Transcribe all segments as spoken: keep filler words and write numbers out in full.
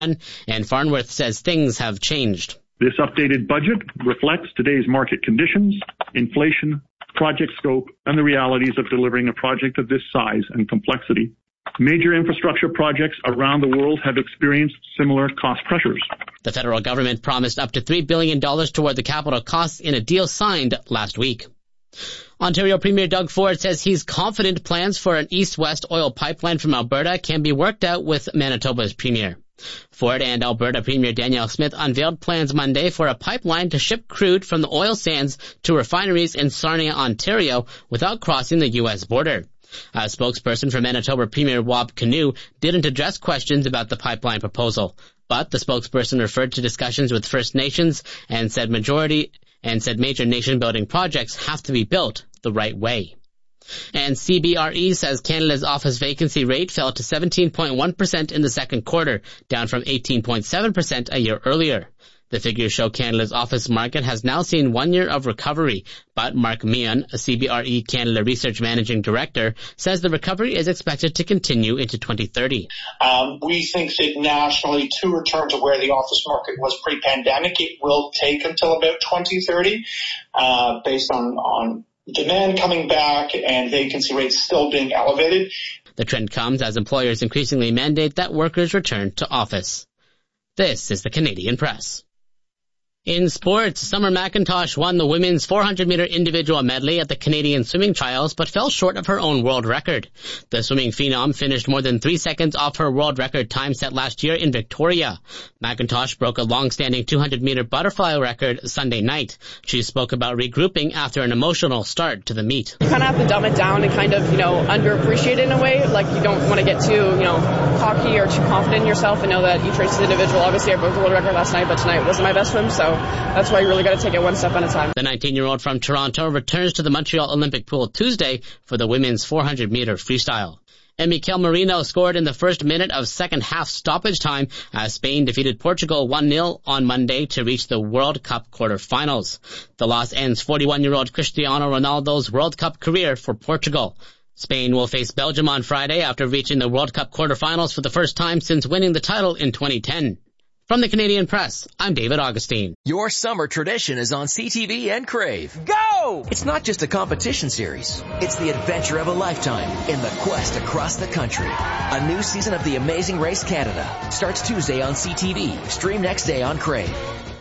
and Farnworth says things have changed. This updated budget reflects today's market conditions, inflation, project scope, and the realities of delivering a project of this size and complexity. Major infrastructure projects around the world have experienced similar cost pressures. The federal government promised up to three billion dollars toward the capital costs in a deal signed last week. Ontario Premier Doug Ford says he's confident plans for an east-west oil pipeline from Alberta can be worked out with Manitoba's Premier. Ford and Alberta Premier Danielle Smith unveiled plans Monday for a pipeline to ship crude from the oil sands to refineries in Sarnia, Ontario, without crossing the U S border. A spokesperson for Manitoba Premier Wab Kinew didn't address questions about the pipeline proposal, but the spokesperson referred to discussions with First Nations and said majority and said major nation-building projects have to be built the right way. And C B R E says Canada's office vacancy rate fell to seventeen point one percent in the second quarter, down from eighteen point seven percent a year earlier. The figures show Canada's office market has now seen one year of recovery, but Mark Meehan, a C B R E Canada Research Managing Director, says the recovery is expected to continue into twenty thirty. Um, we think that nationally, to return to where the office market was pre-pandemic, it will take until about twenty thirty, uh, based on, on demand coming back and vacancy rates still being elevated. The trend comes as employers increasingly mandate that workers return to office. This is the Canadian Press. In sports, Summer McIntosh won the women's four hundred meter individual medley at the Canadian Swimming Trials, but fell short of her own world record. The swimming phenom finished more than three seconds off her world record time set last year in Victoria. McIntosh broke a long-standing two hundred meter butterfly record Sunday night. She spoke about regrouping after an emotional start to the meet. You kind of have to dumb it down and kind of, you know, underappreciate it in a way. Like, you don't want to get too, you know, cocky or too confident in yourself and know that each race is individual. Obviously, I broke the world record last night, but tonight wasn't my best swim, so that's why you really got to take it one step at a time. The nineteen-year-old from Toronto returns to the Montreal Olympic pool Tuesday for the women's four hundred meter freestyle. And Mikel Merino scored in the first minute of second half stoppage time as Spain defeated Portugal one nil on Monday to reach the World Cup quarterfinals. The loss ends forty-one-year-old Cristiano Ronaldo's World Cup career for Portugal. Spain will face Belgium on Friday after reaching the World Cup quarterfinals for the first time since winning the title in twenty ten. From the Canadian Press, I'm David Augustine. Your summer tradition is on C T V and Crave. Go! It's not just a competition series. It's the adventure of a lifetime in the quest across the country. A new season of The Amazing Race Canada starts Tuesday on C T V. Stream next day on Crave.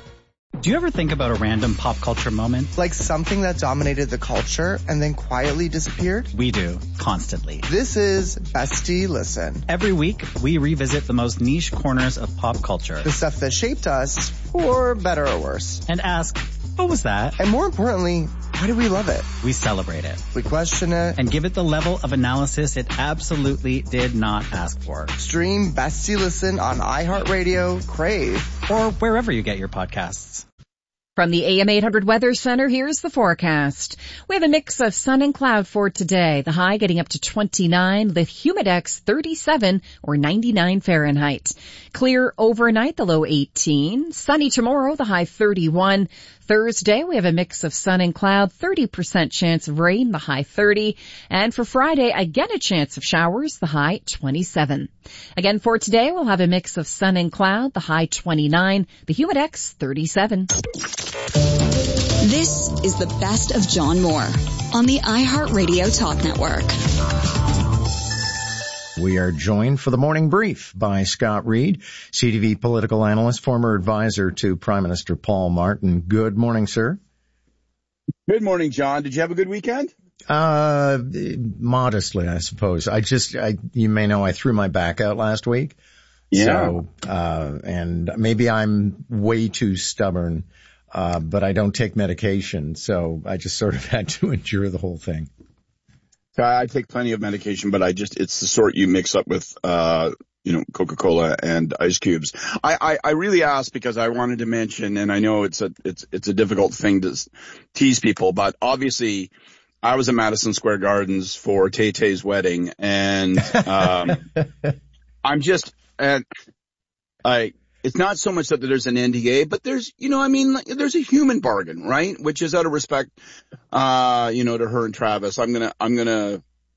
Do you ever think about a random pop culture moment? Like something that dominated the culture and then quietly disappeared? We do, constantly. This is Bestie Listen. Every week, we revisit the most niche corners of pop culture. The stuff that shaped us, for better or worse. And ask, what was that? And more importantly, why do we love it? We celebrate it. We question it. And give it the level of analysis it absolutely did not ask for. Stream Bestie Listen on iHeartRadio, Crave, or wherever you get your podcasts. From the A M eight hundred Weather Center, here's the forecast. We have a mix of sun and cloud for today. The high getting up to twenty-nine, the humidex thirty-seven or ninety-nine Fahrenheit. Clear overnight, the low eighteen. Sunny tomorrow, the high thirty-one. Thursday, we have a mix of sun and cloud, thirty percent chance of rain, the high thirty. And for Friday, again a chance of showers, the high twenty-seven. Again for today, we'll have a mix of sun and cloud, the high twenty-nine, the humidex thirty-seven. This is the best of John Moore on the iHeartRadio Talk Network. We are joined for the morning brief by Scott Reed, C T V political analyst, former advisor to Prime Minister Paul Martin. Good morning, sir. Good morning, John. Did you have a good weekend? Uh, modestly, I suppose. I just, I, you may know I threw my back out last week. Yeah. So, uh, and maybe I'm way too stubborn, uh, but I don't take medication. So I just sort of had to endure the whole thing. I take plenty of medication, but I just, it's the sort you mix up with, uh, you know, Coca-Cola and ice cubes. I, I, I really asked because I wanted to mention, and I know it's a, it's, it's a difficult thing to tease people, but obviously I was at Madison Square Gardens for Tay-Tay's wedding, and, um, I'm just, and I, it's not so much that there's an N D A, but there's, you know, I mean, like, there's a human bargain, right? Which is out of respect, uh, you know, to her and Travis. I'm gonna, I'm gonna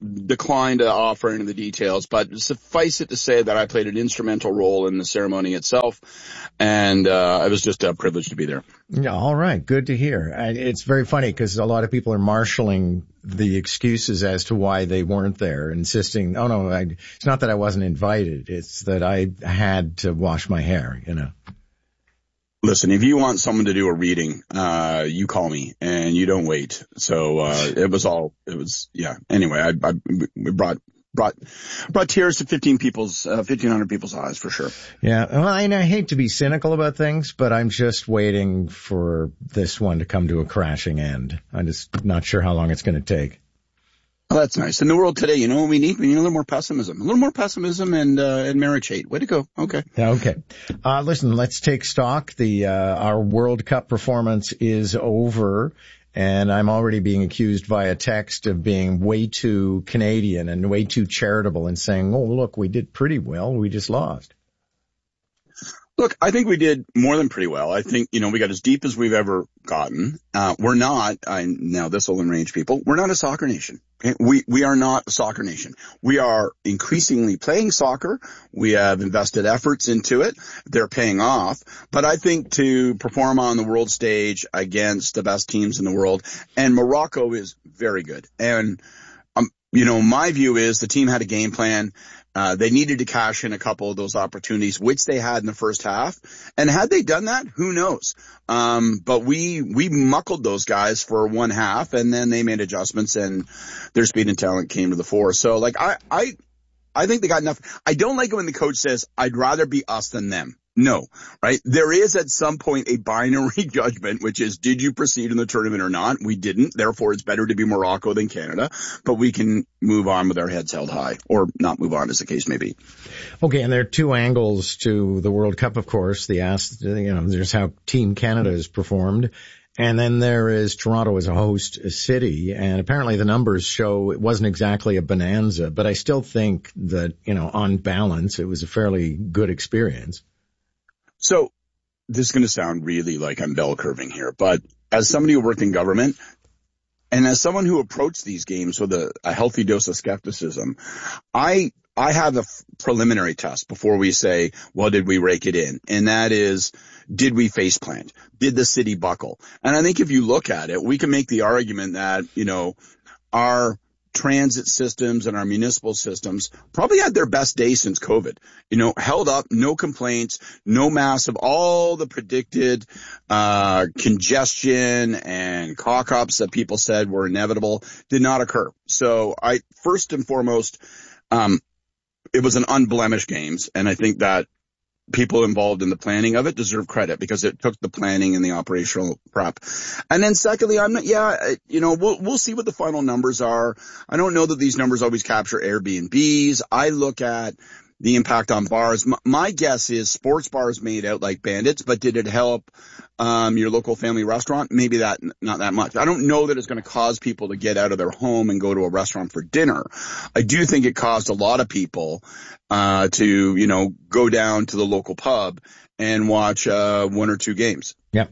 decline to offer into the details, but suffice it to say that I played an instrumental role in the ceremony itself, and uh, I was just a privilege to be there. Yeah, all right. Good to hear. It's very funny because a lot of people are marshaling the excuses as to why they weren't there, insisting, oh, no, I, it's not that I wasn't invited. It's that I had to wash my hair, you know. Listen, if you want someone to do a reading, uh, you call me and you don't wait. So, uh, it was all, it was, yeah. Anyway, I, I, we brought, brought, brought tears to fifteen people's, uh, fifteen hundred people's eyes for sure. Yeah. Well, I, I hate to be cynical about things, but I'm just waiting for this one to come to a crashing end. I'm just not sure how long it's going to take. Well, that's nice. In the world today, you know what we need? We need a little more pessimism. A little more pessimism and, uh, and marriage hate. Way to go. Okay. Yeah, okay. Uh, listen, let's take stock. The, uh, our World Cup performance is over, and I'm already being accused via text of being way too Canadian and way too charitable and saying, oh, look, we did pretty well. We just lost. Look, I think we did more than pretty well. I think, you know, we got as deep as we've ever gotten. Uh, we're not, I, now this will enrage people, we're not a soccer nation. Okay? We, we are not a soccer nation. We are increasingly playing soccer. We have invested efforts into it. They're paying off. But I think to perform on the world stage against the best teams in the world, and Morocco is very good. And, um, you know, my view is the team had a game plan. Uh, they needed to cash in a couple of those opportunities, which they had in the first half. And had they done that, who knows? Um, but we, we muckled those guys for one half, and then they made adjustments, and their speed and talent came to the fore. So, like, I, I, I think they got enough. I don't like it when the coach says, I'd rather be us than them. No, right? There is at some point a binary judgment, which is, did you proceed in the tournament or not? We didn't. Therefore, it's better to be Morocco than Canada, but we can move on with our heads held high, or not move on, as the case may be. Okay. And there are two angles to the World Cup, of course. The ask, you know, there's how Team Canada has performed. And then there is Toronto as a host city, and apparently the numbers show it wasn't exactly a bonanza, but I still think that, you know, on balance, it was a fairly good experience. So this is going to sound really like I'm bell curving here, but as somebody who worked in government and as someone who approached these games with a, a healthy dose of skepticism, I, I have a f- preliminary test before we say, well, did we rake it in? And that is, did we face plant? Did the city buckle? And I think if you look at it, we can make the argument that, you know, our transit systems and our municipal systems probably had their best day since COVID. You know, held up, no complaints, no massive, all the predicted uh congestion and cock-ups that people said were inevitable did not occur. So I, first and foremost, um it was an unblemished games, and I think that people involved in the planning of it deserve credit because it took the planning and the operational prep. And then secondly, I'm not, yeah, you know, we'll, we'll see what the final numbers are. I don't know that these numbers always capture Airbnbs. I look at the impact on bars. My, my guess is sports bars made out like bandits, but did it help um your local family restaurant? Maybe that, not that much. I don't know that it's going to cause people to get out of their home and go to a restaurant for dinner. I do think it caused a lot of people uh to, you know, go down to the local pub and watch uh one or two games. Yep.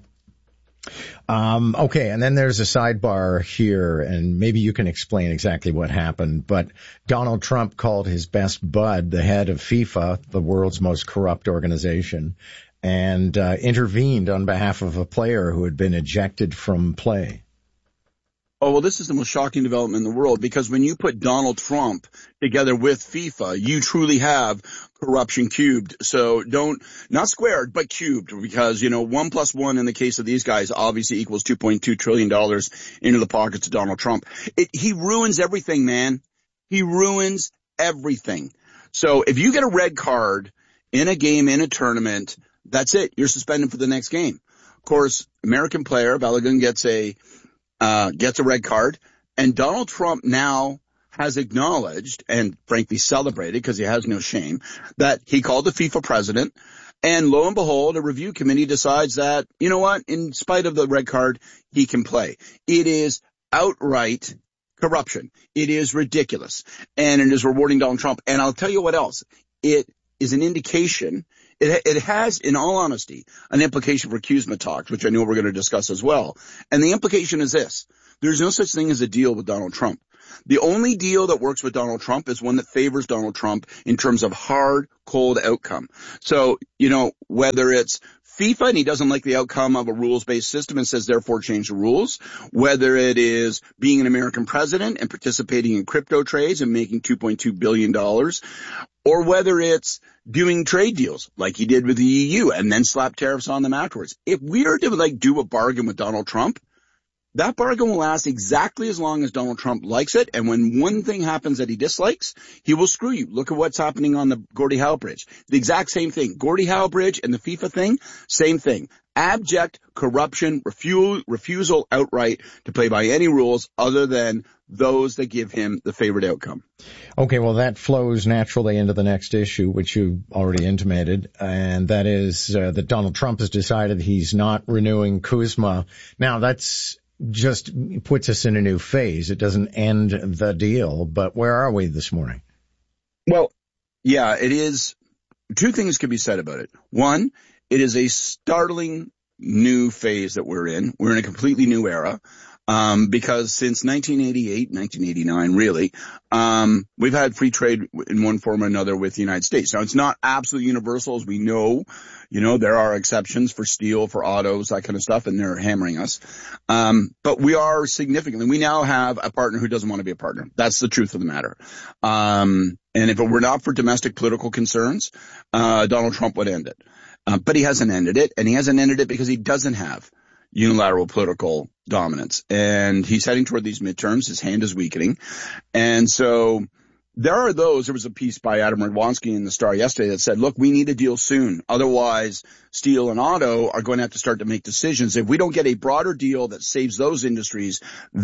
Um, okay, and then there's a sidebar here, and maybe you can explain exactly what happened, but Donald Trump called his best bud the head of FIFA, the world's most corrupt organization, and uh, intervened on behalf of a player who had been ejected from play. Oh, well, this is the most shocking development in the world, because when you put Donald Trump together with FIFA, you truly have corruption cubed. So don't, not squared, but cubed, because, you know, one plus one in the case of these guys obviously equals two point two trillion dollars into the pockets of Donald Trump. It, he ruins everything, man. He ruins everything. So if you get a red card in a game, in a tournament, that's it. You're suspended for the next game. Of course, American player Balogun gets a, Uh, gets a red card, and Donald Trump now has acknowledged and frankly celebrated, because he has no shame, that he called the FIFA president, and lo and behold, a review committee decides that, you know what, in spite of the red card, he can play. It is outright corruption. It is ridiculous, and it is rewarding Donald Trump. And I'll tell you what else. It is an indication. It, it has, in all honesty, an implication for C U S M A talks, which I know we're going to discuss as well. And the implication is this. There's no such thing as a deal with Donald Trump. The only deal that works with Donald Trump is one that favors Donald Trump in terms of hard, cold outcome. So, you know, whether it's FIFA and he doesn't like the outcome of a rules-based system and says, therefore, change the rules, whether it is being an American president and participating in crypto trades and making two point two billion dollars, or whether it's doing trade deals like he did with the E U and then slap tariffs on them afterwards. If we are to like do a bargain with Donald Trump, that bargain will last exactly as long as Donald Trump likes it. And when one thing happens that he dislikes, he will screw you. Look at what's happening on the Gordie Howe Bridge. The exact same thing. Gordie Howe Bridge and the FIFA thing, same thing. Abject corruption, refu- refusal outright to play by any rules other than those that give him the favorite outcome. Okay, well, that flows naturally into the next issue, which you already intimated, and that is uh, that Donald Trump has decided he's not renewing CUSMA. Now, that's just puts us in a new phase. It doesn't end the deal, but where are we this morning? Well, yeah, it is. Two things can be said about it. One, it is a startling new phase that we're in. We're in a completely new era. Um, because since nineteen eighty-eight, nineteen eighty-nine, really, um, we've had free trade in one form or another with the United States. Now, it's not absolutely universal, as we know. You know, there are exceptions for steel, for autos, that kind of stuff, and they're hammering us. Um, but we are significantly, we now have a partner who doesn't want to be a partner. That's the truth of the matter. Um, and if it were not for domestic political concerns, uh, Donald Trump would end it. Uh, but he hasn't ended it, and he hasn't ended it because he doesn't have unilateral political dominance. And he's heading toward these midterms. His hand is weakening. And so there are those, there was a piece by Adam Radwanski in the Star yesterday that said, look, we need a deal soon. Otherwise, steel and auto are going to have to start to make decisions. If we don't get a broader deal that saves those industries,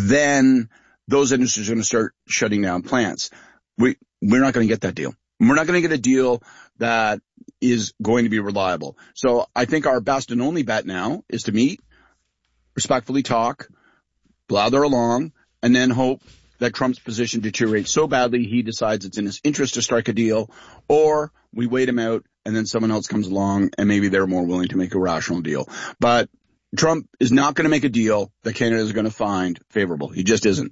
then those industries are going to start shutting down plants. We, we're not going to get that deal. We're not going to get a deal that is going to be reliable. So I think our best and only bet now is to meet, respectfully talk, blather along, and then hope that Trump's position deteriorates so badly he decides it's in his interest to strike a deal, or we wait him out and then someone else comes along and maybe they're more willing to make a rational deal. But Trump is not going to make a deal that Canada is going to find favorable. He just isn't.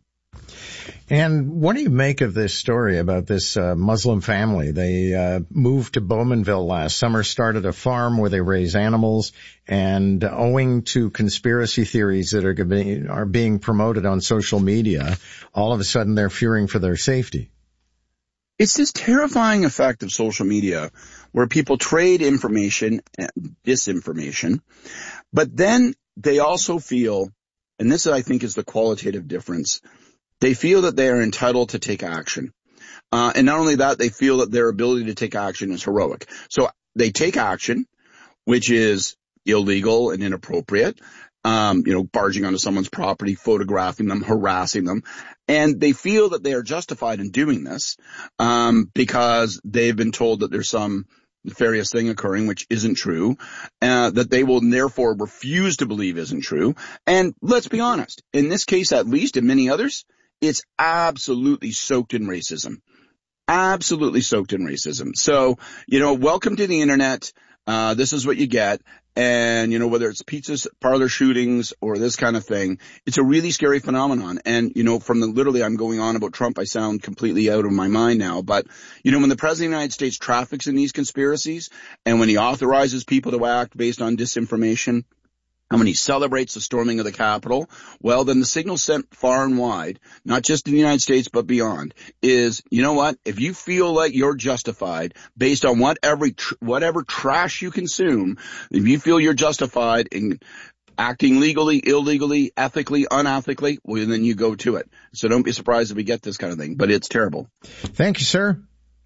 And what do you make of this story about this uh, Muslim family? They uh, moved to Bowmanville last summer, started a farm where they raise animals, and owing to conspiracy theories that are, being, are being promoted on social media, all of a sudden they're fearing for their safety. It's this terrifying effect of social media where people trade information and disinformation, but then they also feel, and this I think is the qualitative difference, they feel that they are entitled to take action. Uh, and not only that, they feel that their ability to take action is heroic. So they take action, which is illegal and inappropriate, um, you know, barging onto someone's property, photographing them, harassing them. And they feel that they are justified in doing this, um, because they've been told that there's some nefarious thing occurring, which isn't true, uh, that they will therefore refuse to believe isn't true. And let's be honest, in this case, at least, and many others, it's absolutely soaked in racism. Absolutely soaked in racism. So, you know, welcome to the internet. Uh, this is what you get. And, you know, whether it's pizza parlor shootings or this kind of thing, it's a really scary phenomenon. And, you know, from the literally I'm going on about Trump, I sound completely out of my mind now. But, you know, when the president of the United States traffics in these conspiracies and when he authorizes people to act based on disinformation, and when he celebrates the storming of the Capitol, well, then the signal sent far and wide, not just in the United States, but beyond, is, you know what? If you feel like you're justified based on whatever, whatever trash you consume, if you feel you're justified in acting legally, illegally, ethically, unethically, well, then you go to it. So don't be surprised if we get this kind of thing, but it's terrible. Thank you, sir.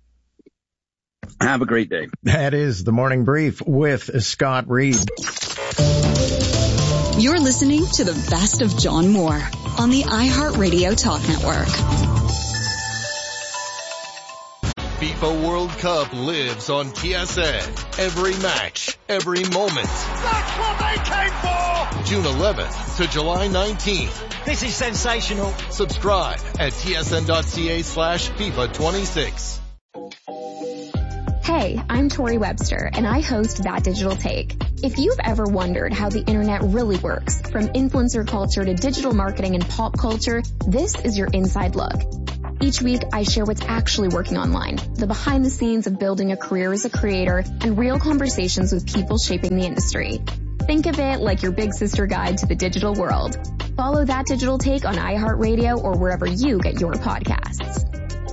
Have a great day. That is the Morning Brief with Scott Reed. You're listening to the best of John Moore on the iHeartRadio Talk Network. FIFA World Cup lives on T S N. Every match, every moment. That's what they came for! June eleventh to July nineteenth. This is sensational. Subscribe at tsn.ca slash FIFA 26. Hey, I'm Tori Webster, and I host That Digital Take. If you've ever wondered how the internet really works, from influencer culture to digital marketing and pop culture, this is your inside look. Each week, I share what's actually working online, the behind the scenes of building a career as a creator, and real conversations with people shaping the industry. Think of it like your big sister guide to the digital world. Follow That Digital Take on iHeartRadio or wherever you get your podcasts.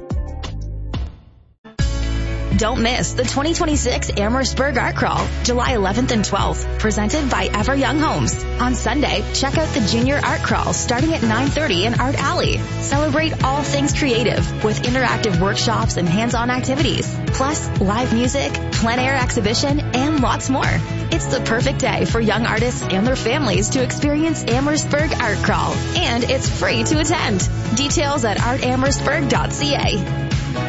Don't miss the twenty twenty-six Amherstburg Art Crawl, July eleventh and twelfth, presented by Ever Young Homes. On Sunday, check out the Junior Art Crawl starting at nine thirty in Art Alley. Celebrate all things creative with interactive workshops and hands-on activities, plus live music, plein air exhibition, and lots more. It's the perfect day for young artists and their families to experience Amherstburg Art Crawl, and it's free to attend. Details at art amherstburg dot c a.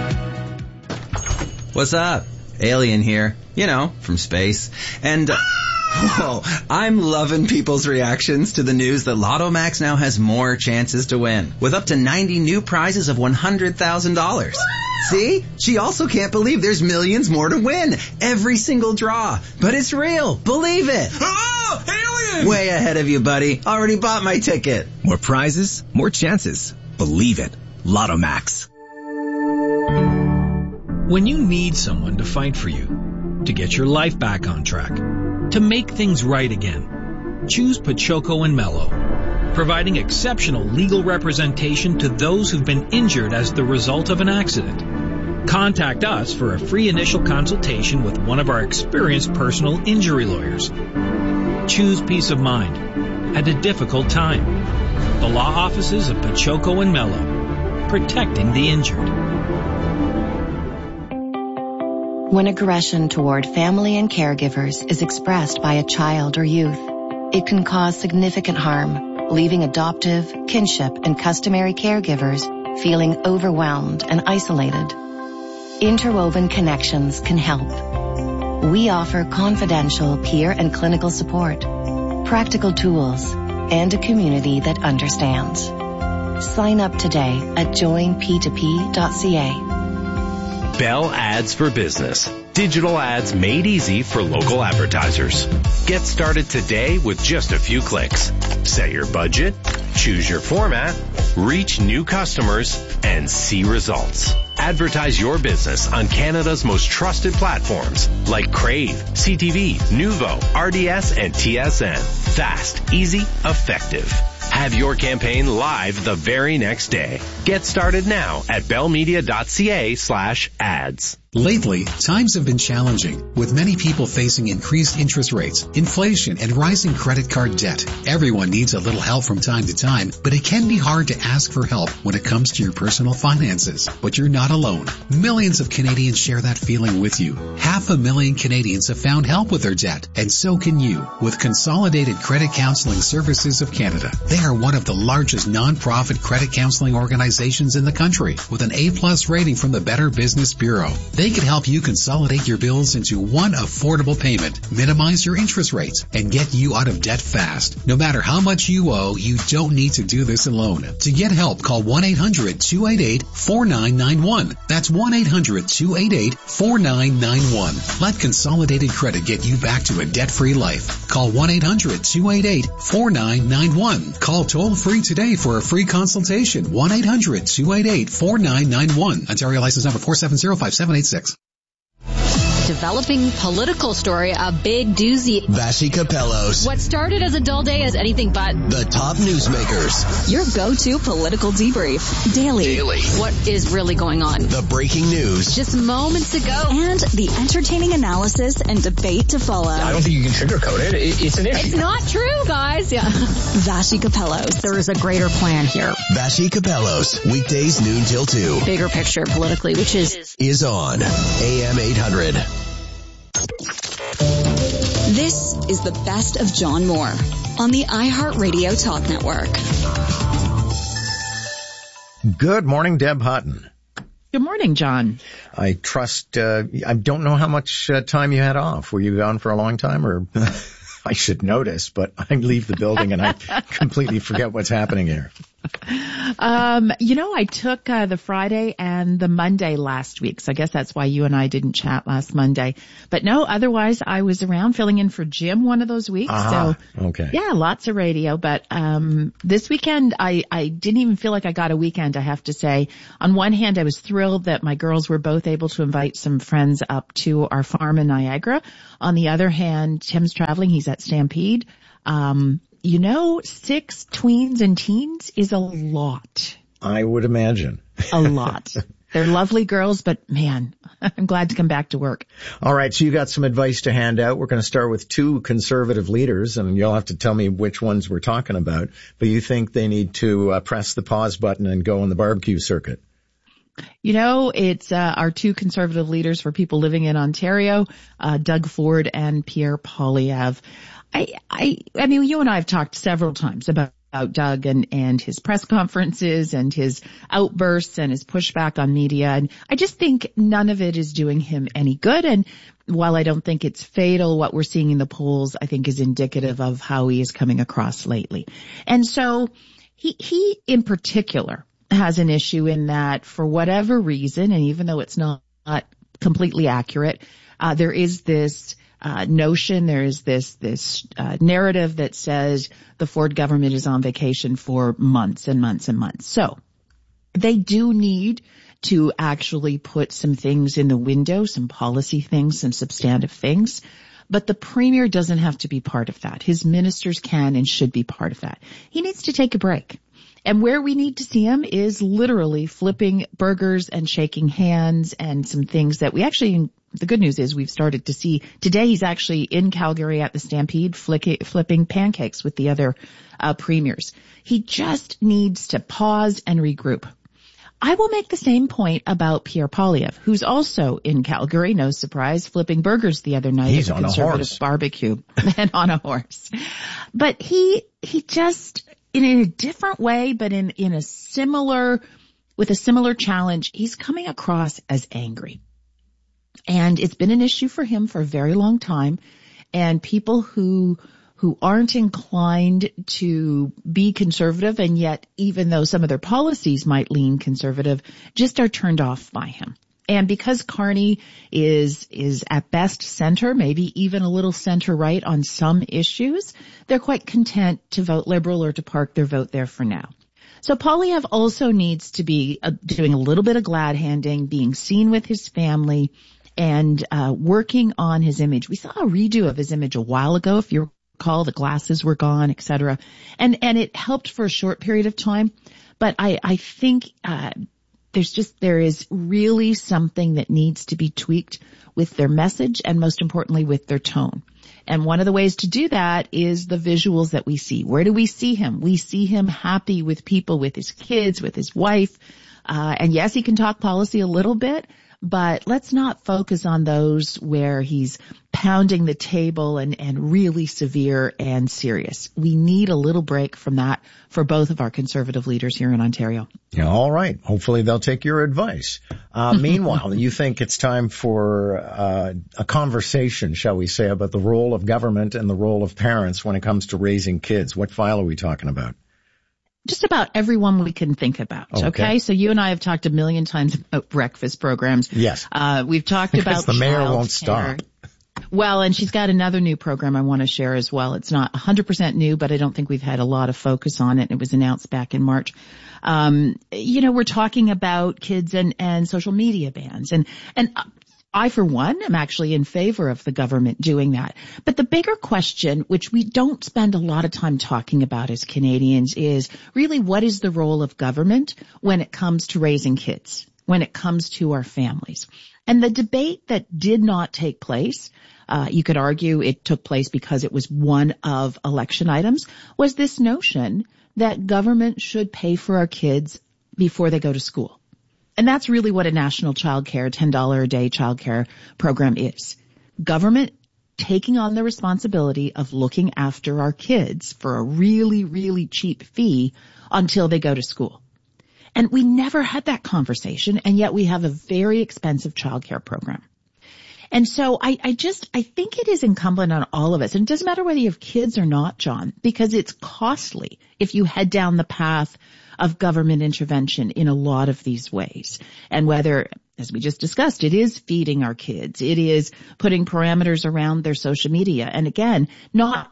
What's up? Alien here. You know, from space. And, uh, whoa, I'm loving people's reactions to the news that Lotto Max now has more chances to win, with up to ninety new prizes of one hundred thousand dollars. See? She also can't believe there's millions more to win. Every single draw. But it's real. Believe it. Oh, alien! Way ahead of you, buddy. Already bought my ticket. More prizes, more chances. Believe it. Lotto Max. When you need someone to fight for you, to get your life back on track, to make things right again, choose Pachoco and Mello, providing exceptional legal representation to those who've been injured as the result of an accident. Contact us for a free initial consultation with one of our experienced personal injury lawyers. Choose peace of mind at a difficult time. The law offices of Pachoco and Mello, protecting the injured. When aggression toward family and caregivers is expressed by a child or youth, it can cause significant harm, leaving adoptive, kinship, and customary caregivers feeling overwhelmed and isolated. Interwoven Connections can help. We offer confidential peer and clinical support, practical tools, and a community that understands. Sign up today at join p two p dot c a. Bell Ads for Business. Digital ads made easy for local advertisers. Get started today with just a few clicks. Set your budget, choose your format, reach new customers, and see results. Advertise your business on Canada's most trusted platforms like Crave, C T V, Nuvo, R D S, and T S N. Fast, easy, effective. Have your campaign live the very next day. Get started now at bellmedia dot c a slash ads. Lately, times have been challenging, with many people facing increased interest rates, inflation, and rising credit card debt. Everyone needs a little help from time to time, but it can be hard to ask for help when it comes to your personal finances. But you're not alone. Millions of Canadians share that feeling with you. Half a million Canadians have found help with their debt, and so can you, with Consolidated Credit Counseling Services of Canada. They are one of the largest non-profit credit counseling organizations in the country, with an A-plus rating from the Better Business Bureau. They can help you consolidate your bills into one affordable payment, minimize your interest rates, and get you out of debt fast. No matter how much you owe, you don't need to do this alone. To get help, call one eight hundred two eight eight four nine nine one. That's one eight hundred two eight eight four nine nine one. Let Consolidated Credit get you back to a debt-free life. Call one eight hundred two eight eight four nine nine one. Call toll-free today for a free consultation. one eight hundred two eight eight four nine nine one. Ontario license number four seven zero five seven eight six. Developing political story, a big doozy. Vassy Capellos. What started as a dull day is anything but. The top newsmakers. Your go-to political debrief. Daily. Daily. What is really going on? The breaking news. Just moments ago. And the entertaining analysis and debate to follow. I don't think you can sugarcoat it. It's an issue. It's not true, guys. Yeah. Vassy Capellos. There is a greater plan here. Vassy Capellos. Weekdays noon till two. Bigger picture politically, which is. Is on A M eight hundred. This is the best of John Moore on the iHeartRadio Talk Network. Good morning, Deb Hutton. Good morning, John. I trust, uh, I don't know how much uh, time you had off. Were you gone for a long time, or I should notice, but I leave the building and I completely forget what's happening here. Um, you know, I took uh, the Friday and the Monday last week, so I guess that's why you and I didn't chat last Monday. But no, otherwise I was around filling in for Jim one of those weeks. Ah, so okay. Yeah, lots of radio. But um this weekend I, I didn't even feel like I got a weekend, I have to say. On one hand, I was thrilled that my girls were both able to invite some friends up to our farm in Niagara. On the other hand, Tim's traveling. He's at Stampede. Um, you know, six tweens and teens is a lot. I would imagine. A lot. They're lovely girls, but man, I'm glad to come back to work. All right, so you got some advice to hand out. We're going to start with two conservative leaders, and you'll have to tell me which ones we're talking about. But you think they need to uh, press the pause button and go on the barbecue circuit? You know, it's uh, our two conservative leaders for people living in Ontario, uh, Doug Ford and Pierre Poilievre. I, I, I mean, you and I have talked several times about, about Doug and, and his press conferences and his outbursts and his pushback on media. And I just think none of it is doing him any good. And while I don't think it's fatal, what we're seeing in the polls, I think is indicative of how he is coming across lately. And so he, he in particular has an issue in that for whatever reason, and even though it's not, not completely accurate, uh, there is this Uh, notion, there is this, this, uh, narrative that says the Ford government is on vacation for months and months and months. So they do need to actually put some things in the window, some policy things, some substantive things. But the premier doesn't have to be part of that. His ministers can and should be part of that. He needs to take a break. And where we need to see him is literally flipping burgers and shaking hands and some things that we actually, the good news is we've started to see. Today he's actually in Calgary at the Stampede flick, flipping pancakes with the other uh, premiers. He just needs to pause and regroup. I will make the same point about Pierre Poilievre, who's also in Calgary, no surprise, flipping burgers the other night He's at a on conservative a horse. barbecue and on a horse. But he, he just, in a different way, but in, in a similar, with a similar challenge, he's coming across as angry. And it's been an issue for him for a very long time. And people who, who aren't inclined to be conservative, and yet even though some of their policies might lean conservative, just are turned off by him. And because Carney is, is at best center, maybe even a little center right on some issues, they're quite content to vote Liberal or to park their vote there for now. So Poilievre also needs to be uh, doing a little bit of glad handing, being seen with his family, and uh working on his image. We saw a redo of his image a while ago, if you recall, the glasses were gone, et cetera. And and it helped for a short period of time. But I, I think uh there's just, there is really something that needs to be tweaked with their message and most importantly with their tone. And one of the ways to do that is the visuals that we see. Where do we see him? We see him happy with people, with his kids, with his wife. Uh, and yes, he can talk policy a little bit, but let's not focus on those where he's pounding the table and, and really severe and serious. We need a little break from that for both of our conservative leaders here in Ontario. Yeah, all right. Hopefully they'll take your advice. Uh, meanwhile, you think it's time for uh, a conversation, shall we say, about the role of government and the role of parents when it comes to raising kids. What file are we talking about? Just about everyone we can think about. Okay. okay. So you and I have talked a million times about breakfast programs. Yes. Uh, we've talked about the mayor child won't care. stop. Well, and she's got another new program I want to share as well. It's not one hundred percent new, but I don't think we've had a lot of focus on it. It was announced back in March. Um, you know, we're talking about kids and, and social media bans. And, and I, for one, am actually in favor of the government doing that. But the bigger question, which we don't spend a lot of time talking about as Canadians, is really what is the role of government when it comes to raising kids, when it comes to our families? And the debate that did not take place, uh, you could argue it took place because it was one of election items, was this notion that government should pay for our kids before they go to school. And that's really what a national child care, ten dollars a day child care program is. Government taking on the responsibility of looking after our kids for a really, really cheap fee until they go to school. And we never had that conversation, and yet we have a very expensive child care program. And so I, I just, I think it is incumbent on all of us. And it doesn't matter whether you have kids or not, John, because it's costly if you head down the path of government intervention in a lot of these ways. And whether, as we just discussed, it is feeding our kids. It is putting parameters around their social media. And again, not,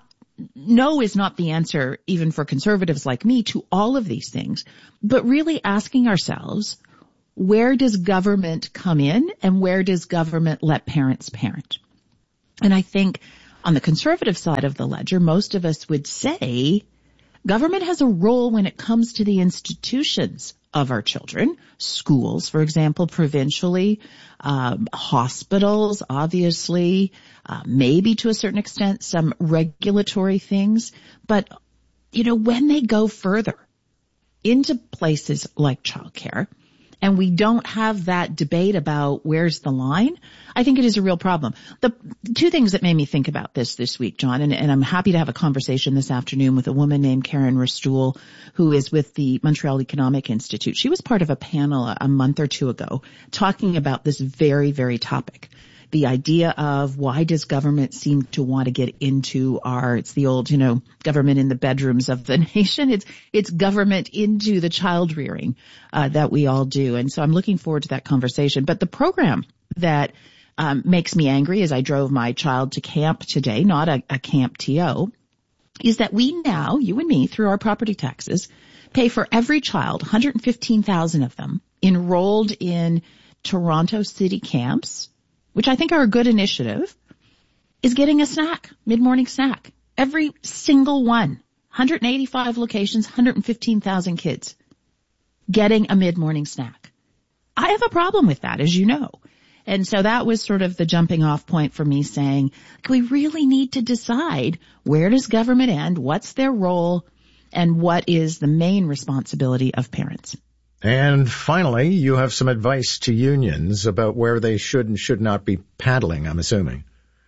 no is not the answer, even for conservatives like me, to all of these things, but really asking ourselves, where does government come in and where does government let parents parent? And I think on the conservative side of the ledger, most of us would say government has a role when it comes to the institutions of our children, schools, for example, provincially, um, hospitals, obviously, uh, maybe to a certain extent, some regulatory things. But, you know, when they go further into places like childcare, and we don't have that debate about where's the line, I think it is a real problem. The two things that made me think about this this week, John, and, and I'm happy to have a conversation this afternoon with a woman named Karen Restool, who is with the Montreal Economic Institute. She was part of a panel a, a month or two ago talking about this very, very topic. The idea of why does government seem to want to get into our, it's the old, you know, government in the bedrooms of the nation. It's, it's government into the child rearing, uh, that we all do. And so I'm looking forward to that conversation. But the program that, um, makes me angry as I drove my child to camp today, not a, a camp T O, is that we now, you and me, through our property taxes, pay for every child, one hundred fifteen thousand of them, enrolled in Toronto city camps, which I think are a good initiative, is getting a snack, mid-morning snack. Every single one, one hundred eighty-five locations, one hundred fifteen thousand kids getting a mid-morning snack. I have a problem with that, as you know. And so that was sort of the jumping off point for me saying, we really need to decide where does government end, what's their role, and what is the main responsibility of parents. And finally, you have some advice to unions about where they should and should not be paddling, I'm assuming.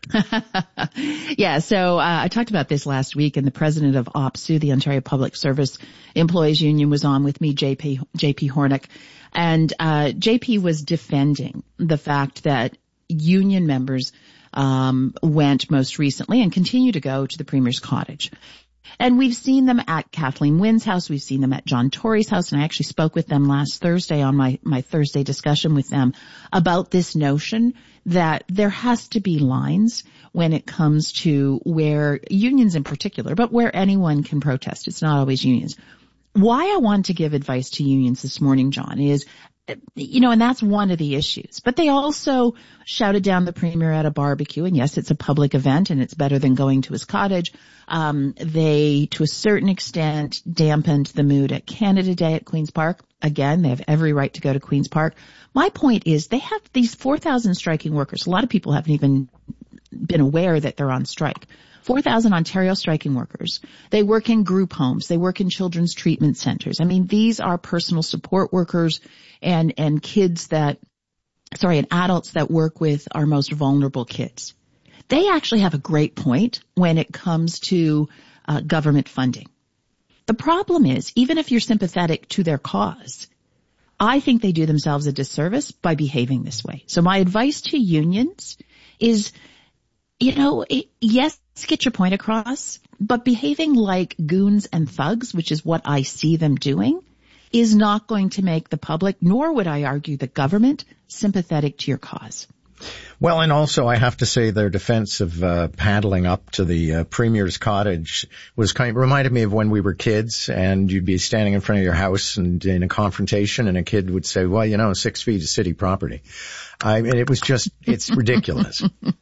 Yeah, so uh, I talked about this last week, and the president of O P S U, the Ontario Public Service Employees Union, was on with me, J P J P Hornick, and uh J P was defending the fact that union members um went most recently and continue to go to the Premier's cottage. And we've seen them at Kathleen Wynne's house. We've seen them at John Tory's house. And I actually spoke with them last Thursday on my, my Thursday discussion with them about this notion that there has to be lines when it comes to where unions in particular, but where anyone can protest. It's not always unions. Why I want to give advice to unions this morning, John, is, you know, and that's one of the issues. But they also shouted down the Premier at a barbecue. And yes, it's a public event and it's better than going to his cottage. Um, they, to a certain extent, dampened the mood at Canada Day at Queen's Park. Again, they have every right to go to Queen's Park. My point is they have these four thousand striking workers. A lot of people haven't even been aware that they're on strike. four thousand Ontario striking workers. They work in group homes. They work in children's treatment centers. I mean, these are personal support workers and, and kids that, sorry, and adults that work with our most vulnerable kids. They actually have a great point when it comes to uh, government funding. The problem is, even if you're sympathetic to their cause, I think they do themselves a disservice by behaving this way. So my advice to unions is, you know, it, yes, get your point across, but behaving like goons and thugs, which is what I see them doing, is not going to make the public, nor would I argue the government, sympathetic to your cause. Well, and also I have to say their defense of uh, paddling up to the uh, Premier's cottage was kind of reminded me of when we were kids and you'd be standing in front of your house and in a confrontation and a kid would say, well, you know, six feet is city property. I mean, it was just, it's ridiculous.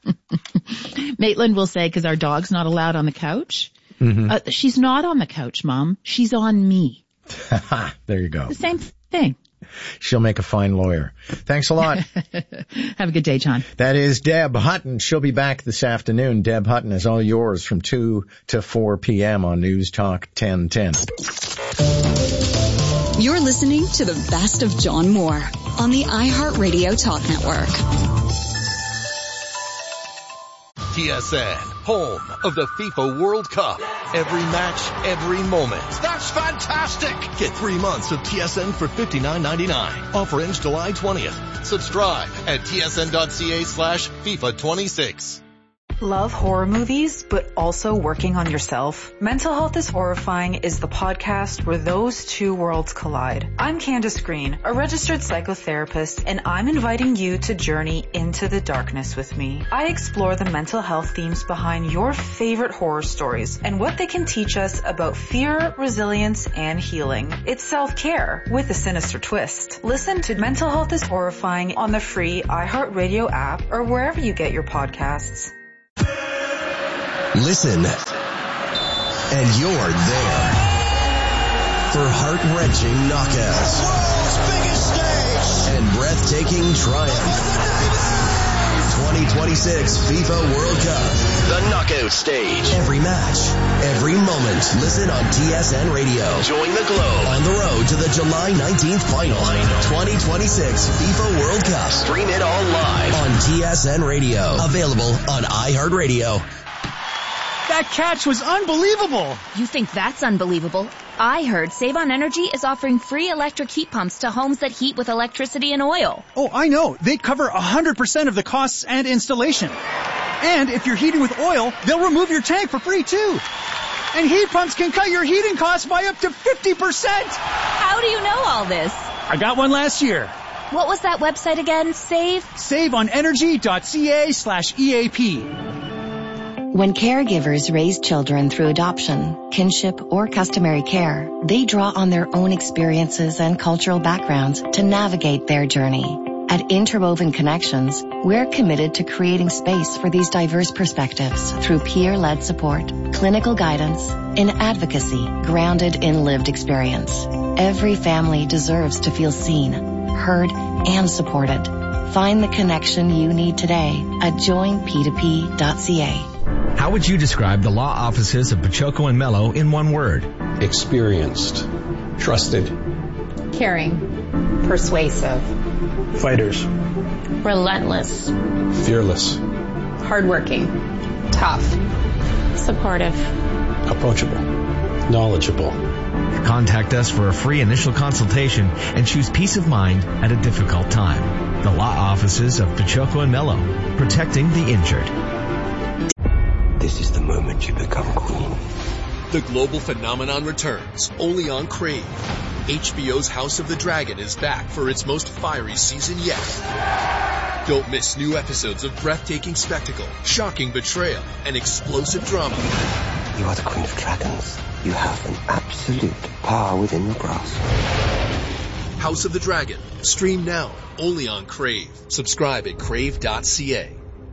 Maitland will say, because our dog's not allowed on the couch. Mm-hmm. Uh, she's not on the couch, Mom. She's on me. There you go. The same thing. She'll make a fine lawyer. Thanks a lot. Have a good day, John. That is Deb Hutton. She'll be back this afternoon. Deb Hutton is all yours from two to four p.m. on News Talk ten ten. You're listening to the best of John Moore on the iHeartRadio Talk Network. T S N, home of the FIFA World Cup. Every match, every moment. That's fantastic! Get three months of T S N for fifty-nine ninety-nine. Offer ends July twentieth. Subscribe at tsn.ca slash FIFA 26. Love horror movies, but also working on yourself? Mental Health is Horrifying is the podcast where those two worlds collide. I'm Candace Green, a registered psychotherapist, and I'm inviting you to journey into the darkness with me. I explore the mental health themes behind your favorite horror stories and what they can teach us about fear, resilience, and healing. It's self-care with a sinister twist. Listen to Mental Health is Horrifying on the free iHeartRadio app or wherever you get your podcasts. Listen, and you're there for heart-wrenching knockouts, world's biggest stage, and breathtaking triumph. twenty twenty-six FIFA World Cup, the knockout stage. Every match, every moment. Listen on T S N Radio. Join the globe on the road to the July nineteenth final. twenty twenty-six FIFA World Cup. Stream it all live on T S N Radio. Available on iHeartRadio. That catch was unbelievable. You think that's unbelievable? I heard Save On Energy is offering free electric heat pumps to homes that heat with electricity and oil. Oh, I know. They cover one hundred percent of the costs and installation. And if you're heating with oil, they'll remove your tank for free too. And heat pumps can cut your heating costs by up to fifty percent. How do you know all this? I got one last year. What was that website again? Save? saveonenergy.ca slash EAP. When caregivers raise children through adoption, kinship, or customary care, they draw on their own experiences and cultural backgrounds to navigate their journey. At Interwoven Connections, we're committed to creating space for these diverse perspectives through peer-led support, clinical guidance, and advocacy grounded in lived experience. Every family deserves to feel seen, heard, and supported. Find the connection you need today at join p two p dot c a. How would you describe the law offices of Pachoco and Mello in one word? Experienced, trusted, caring, persuasive, fighters, relentless, fearless, hardworking, tough, supportive, approachable, knowledgeable. Contact us for a free initial consultation and choose peace of mind at a difficult time. The law offices of Pachoco and Mello, protecting the injured. This is the moment you become queen. The global phenomenon returns, only on Crave. H B O's House of the Dragon is back for its most fiery season yet. Don't miss new episodes of breathtaking spectacle, shocking betrayal, and explosive drama. You are the Queen of Dragons. You have an absolute power within your grasp. House of the Dragon. Stream now, only on Crave. Subscribe at crave dot c a.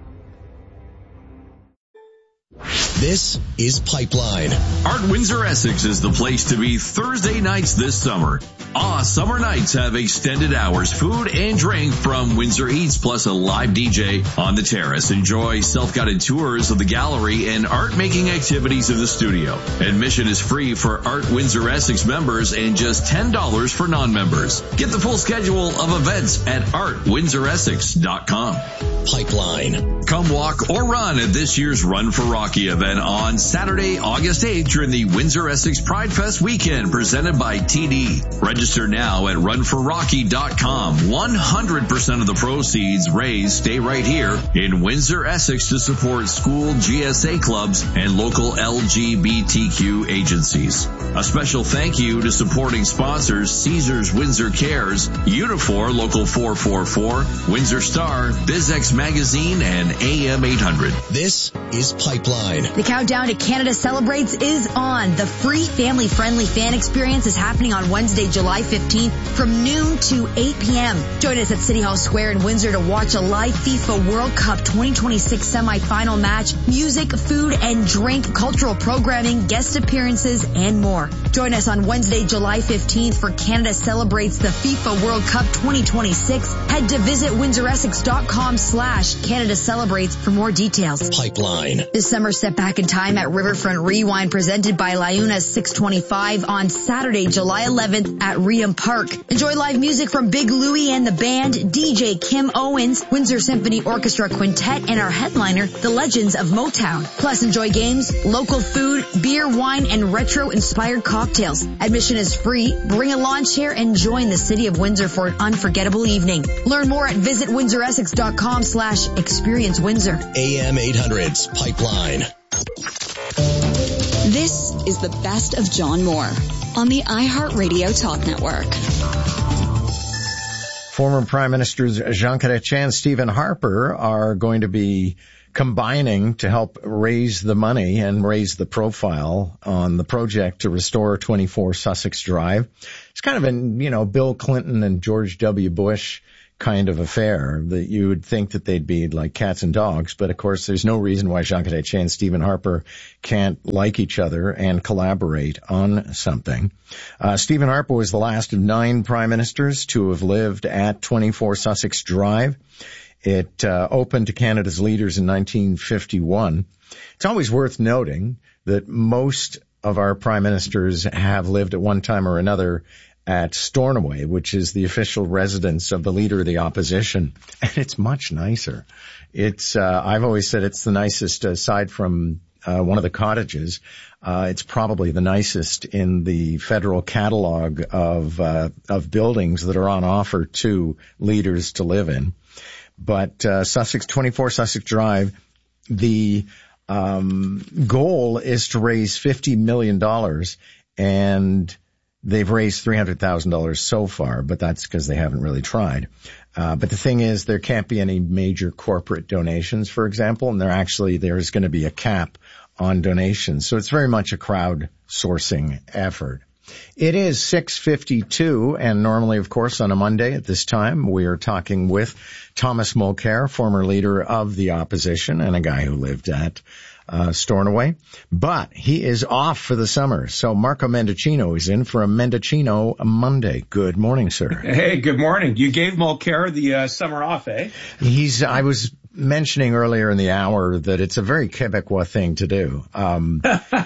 This is Pipeline. Art Windsor Essex is the place to be Thursday nights this summer. Ah, summer nights have extended hours, food and drink from Windsor Eats, plus a live D J on the terrace. Enjoy self-guided tours of the gallery and art-making activities of the studio. Admission is free for Art Windsor Essex members and just ten dollars for non-members. Get the full schedule of events at art windsor essex dot com. Pipeline. Come walk or run at this year's Run for Rocky event on Saturday, August eighth during the Windsor Essex Pride Fest weekend presented by T D. Register now at run for rocky dot com. one hundred percent of the proceeds raised stay right here in Windsor Essex to support school G S A clubs and local L G B T Q agencies. A special thank you to supporting sponsors Caesars Windsor Cares, Unifor Local four four four, Windsor Star, BizX Magazine, and A M eight hundred. This is Pipeline. The countdown to Canada Celebrates is on. The free family-friendly fan experience is happening on Wednesday, July fifteenth from noon to eight p.m. Join us at City Hall Square in Windsor to watch a live FIFA World Cup twenty twenty-six semifinal match, music, food and drink, cultural programming, guest appearances, and more. Join us on Wednesday, July fifteenth for Canada Celebrates the FIFA World Cup twenty twenty-six. Head to visit windsor essex dot com slash Canada Celebrates for more details. Pipeline. This summer, step back Back in Time at Riverfront Rewind, presented by Liuna six twenty-five on Saturday, July eleventh at Reham Park. Enjoy live music from Big Louie and the band, D J Kim Owens, Windsor Symphony Orchestra Quintet, and our headliner, the Legends of Motown. Plus enjoy games, local food, beer, wine, and retro-inspired cocktails. Admission is free. Bring a lawn chair and join the City of Windsor for an unforgettable evening. Learn more at visit windsor essex dot com slash experience windsor. A M eight hundred's Pipeline. This is the best of John Moore on the iHeartRadio Talk Network. Former Prime Ministers Jean Chrétien and Stephen Harper are going to be combining to help raise the money and raise the profile on the project to restore twenty-four Sussex Drive. It's kind of an, you know, Bill Clinton and George W. Bush kind of affair that you would think that they'd be like cats and dogs. But of course, there's no reason why Jean Chrétien and Stephen Harper can't like each other and collaborate on something. Uh, Stephen Harper was the last of nine prime ministers to have lived at twenty-four Sussex Drive. It uh, opened to Canada's leaders in nineteen fifty-one. It's always worth noting that most of our prime ministers have lived at one time or another at Stornoway, which is the official residence of the leader of the opposition. And it's much nicer. It's, uh, I've always said it's the nicest aside from, uh, one of the cottages. Uh, it's probably the nicest in the federal catalog of, uh, of buildings that are on offer to leaders to live in. But, uh, Sussex, twenty-four Sussex Drive, the, um, goal is to raise fifty million dollars, and they've raised three hundred thousand dollars so far, but that's because they haven't really tried. Uh, but the thing is, there can't be any major corporate donations, for example, and there actually, there's going to be a cap on donations. So it's very much a crowdsourcing effort. It is six fifty-two, and normally, of course, on a Monday at this time, we are talking with Thomas Mulcair, former leader of the opposition and a guy who lived at uh Stornoway. But he is off for the summer, so Marco Mendicino is in for a Mendicino Monday. Good morning, sir. Hey, good morning. You gave Mulcair the uh, summer off, eh? He's, I was mentioning earlier in the hour that it's a very Quebecois thing to do. Um,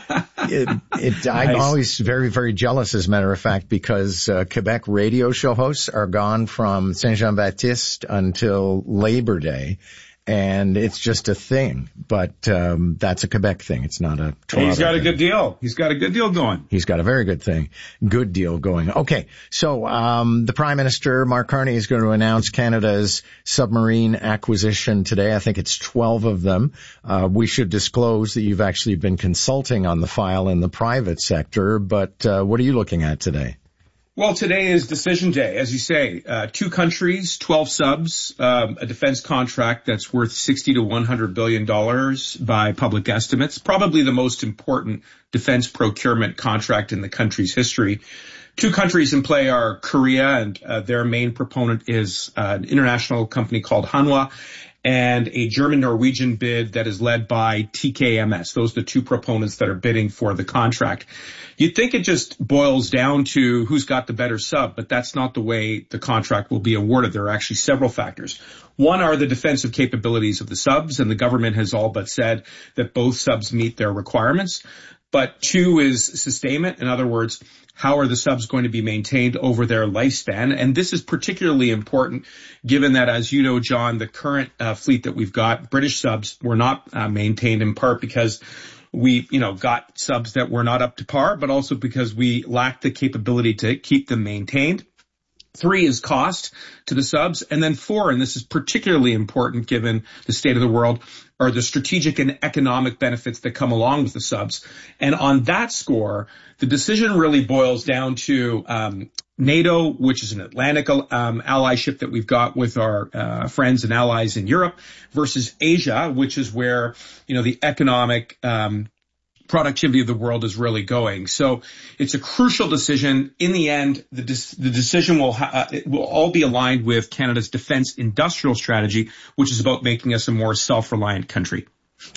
it, it, I'm nice. always very, very jealous, as a matter of fact, because uh, Quebec radio show hosts are gone from Saint-Jean-Baptiste until Labor Day. And it's just a thing, but um that's a Quebec thing. It's not a Toronto He's got thing. a good deal. He's got a good deal going. He's got a very good thing. Good deal going. Okay, so um the Prime Minister, Mark Carney, is going to announce Canada's submarine acquisition today. I think it's twelve of them. Uh we should disclose that you've actually been consulting on the file in the private sector, but uh what are you looking at today? Well, today is decision day, as you say. Uh, two countries, twelve subs, um, a defense contract that's worth sixty to one hundred billion dollars by public estimates. Probably the most important defense procurement contract in the country's history. Two countries in play are Korea, and uh, their main proponent is uh, an international company called Hanwha, and a German-Norwegian bid that is led by T K M S. Those are the two proponents that are bidding for the contract. You'd think it just boils down to who's got the better sub, but that's not the way the contract will be awarded. There are actually several factors. One are the defensive capabilities of the subs, and the government has all but said that both subs meet their requirements. But two is sustainment. In other words, how are the subs going to be maintained over their lifespan? And this is particularly important given that, as you know, John, the current uh, fleet that we've got, British subs, were not uh, maintained in part because we, you know, got subs that were not up to par, but also because we lacked the capability to keep them maintained. Three is cost to the subs. And then four, and this is particularly important given the state of the world, are the strategic and economic benefits that come along with the subs. And on that score, the decision really boils down to um NATO, which is an Atlantic um allyship that we've got with our uh friends and allies in Europe, versus Asia, which is where, you know, the economic um productivity of the world is really going. So it's a crucial decision. In the end, the, de- the decision will ha- it will all be aligned with Canada's defense industrial strategy, which is about making us a more self-reliant country.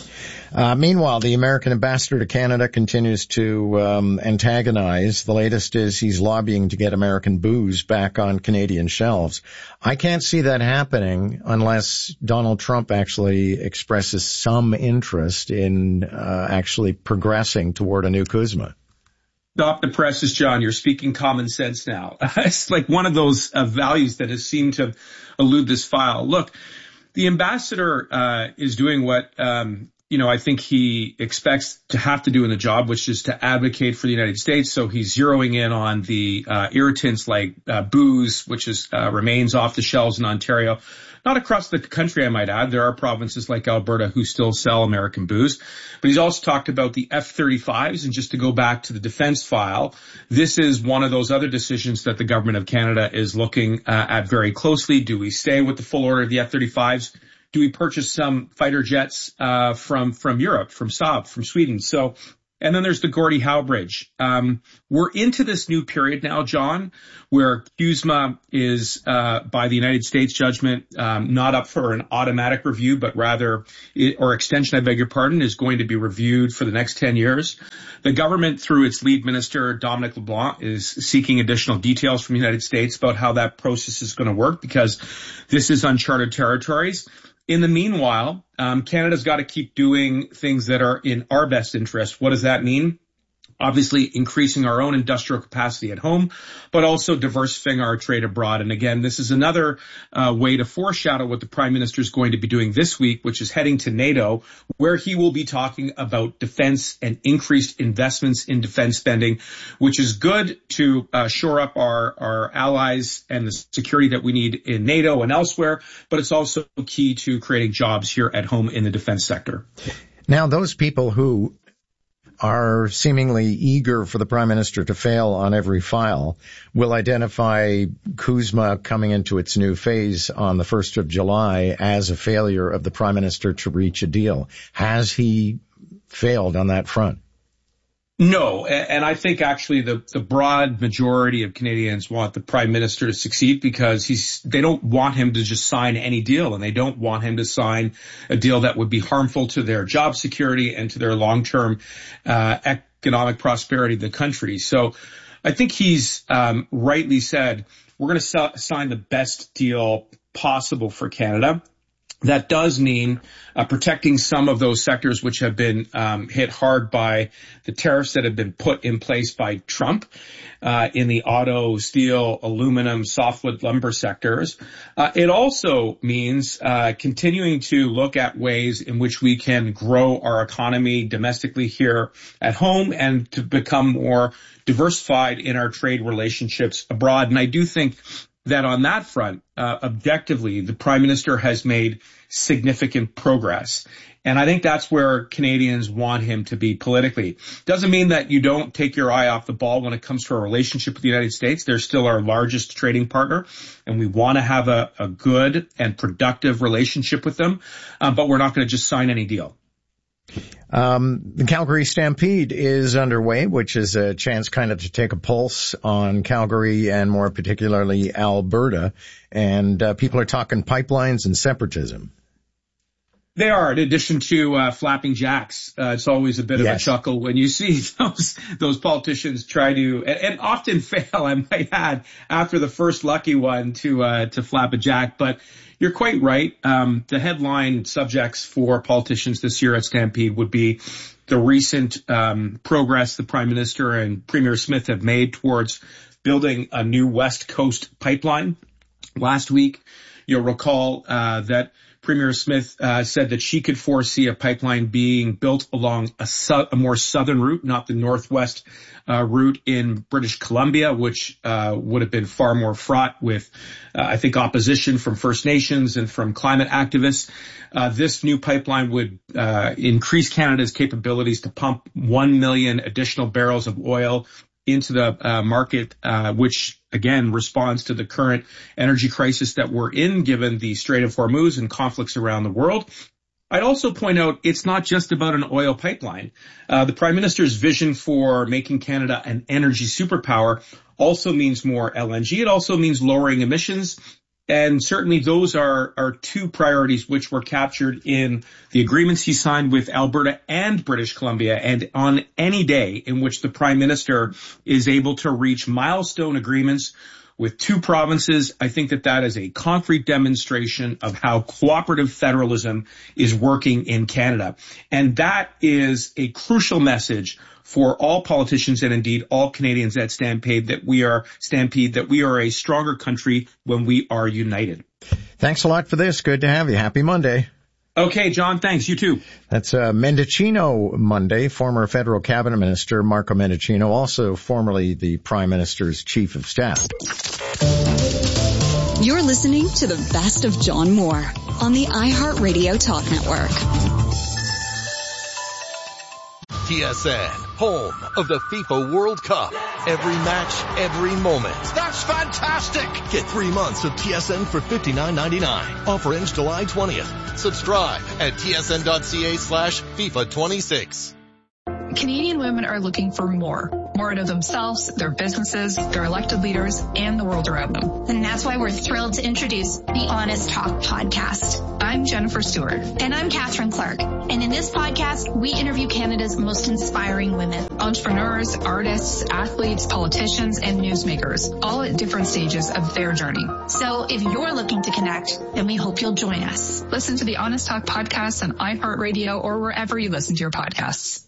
Uh, meanwhile, the American ambassador to Canada continues to um, antagonize. The latest is he's lobbying to get American booze back on Canadian shelves. I can't see that happening unless Donald Trump actually expresses some interest in uh, actually progressing toward a new CUSMA. Stop the presses, John. You're speaking common sense now. It's like one of those uh, values that has seemed to elude this file. Look, the ambassador uh, is doing what um, you know, I think he expects to have to do in the job, which is to advocate for the United States. So he's zeroing in on the uh, irritants like uh, booze, which is uh, remains off the shelves in Ontario. Not across the country, I might add. There are provinces like Alberta who still sell American booze. But he's also talked about the F thirty-fives. And just to go back to the defense file, this is one of those other decisions that the government of Canada is looking uh, at very closely. Do we stay with the full order of the F thirty-fives? Do we purchase some fighter jets uh from from Europe, from Saab, from Sweden? So, and then there's the Gordie Howe Bridge. Um, we're into this new period now, John, where CUSMA is uh by the United States judgment um not up for an automatic review, but rather, it, or extension, I beg your pardon, is going to be reviewed for the next ten years. The government, through its lead minister, Dominic LeBlanc, is seeking additional details from the United States about how that process is going to work, because this is uncharted territories. In the meanwhile, um, Canada's got to keep doing things that are in our best interest. What does that mean? Obviously, increasing our own industrial capacity at home, but also diversifying our trade abroad. And again, this is another uh, way to foreshadow what the Prime Minister is going to be doing this week, which is heading to NATO, where he will be talking about defense and increased investments in defense spending, which is good to uh, shore up our, our allies and the security that we need in NATO and elsewhere, but it's also key to creating jobs here at home in the defense sector. Now, those people who are seemingly eager for the Prime Minister to fail on every file will identify CUSMA coming into its new phase on the first of July as a failure of the Prime Minister to reach a deal. Has he failed on that front? No, and I think actually the, the broad majority of Canadians want the Prime Minister to succeed, because he's they don't want him to just sign any deal, and they don't want him to sign a deal that would be harmful to their job security and to their long-term uh, economic prosperity of the country. So I think he's um, rightly said, we're going to sign the best deal possible for Canada. That does mean uh, protecting some of those sectors which have been um, hit hard by the tariffs that have been put in place by Trump uh, in the auto, steel, aluminum, softwood lumber sectors. Uh, it also means uh, continuing to look at ways in which we can grow our economy domestically here at home and to become more diversified in our trade relationships abroad. And I do think that on that front, uh, objectively, the Prime Minister has made significant progress. And I think that's where Canadians want him to be politically. Doesn't mean that you don't take your eye off the ball when it comes to our relationship with the United States. They're still our largest trading partner, and we want to have a, a good and productive relationship with them. Um, but we're not going to just sign any deal. Um, the Calgary Stampede is underway, which is a chance kind of to take a pulse on Calgary and more particularly Alberta. And uh, people are talking pipelines and separatism. They are, in addition to uh, flapping jacks. Uh, it's always a bit yes. of a chuckle when you see those those politicians try to, and, and often fail, I might add, after the first lucky one to uh, to flap a jack. But you're quite right. Um, the headline subjects for politicians this year at Stampede would be the recent um, progress the Prime Minister and Premier Smith have made towards building a new West Coast pipeline. Last week, you'll recall uh, that Premier Smith uh, said that she could foresee a pipeline being built along a, su- a more southern route, not the northwest uh, route in British Columbia, which uh, would have been far more fraught with, uh, I think, opposition from First Nations and from climate activists. Uh, this new pipeline would uh, increase Canada's capabilities to pump one million additional barrels of oil into the uh, market, uh, which again responds to the current energy crisis that we're in, given the Strait of Hormuz and conflicts around the world. I'd also point out it's not just about an oil pipeline. Uh, the Prime Minister's vision for making Canada an energy superpower also means more L N G. It also means lowering emissions. And certainly those are, are two priorities which were captured in the agreements he signed with Alberta and British Columbia. And on any day in which the Prime Minister is able to reach milestone agreements with two provinces, I think that that is a concrete demonstration of how cooperative federalism is working in Canada. And that is a crucial message for all politicians and indeed all Canadians at Stampede, that we are Stampede, that we are a stronger country when we are united. Thanks a lot for this. Good to have you. Happy Monday. Okay, John, thanks. You too. That's uh, Mendicino Monday, former federal cabinet minister Marco Mendicino, also formerly the Prime Minister's chief of staff. You're listening to the best of John Moore on the iHeartRadio Talk Network. T S N, home of the FIFA World Cup. Every match, every moment. That's fantastic! Get three months of T S N for fifty-nine ninety-nine. Offer ends July twentieth. Subscribe at tsn.ca slash FIFA 26. Canadian women are looking for more. More out of themselves, their businesses, their elected leaders, and the world around them. And that's why we're thrilled to introduce the Honest Talk podcast. I'm Jennifer Stewart. And I'm Catherine Clark. And in this podcast, we interview Canada's most inspiring women. Entrepreneurs, artists, athletes, politicians, and newsmakers, all at different stages of their journey. So if you're looking to connect, then we hope you'll join us. Listen to the Honest Talk podcast on iHeartRadio or wherever you listen to your podcasts.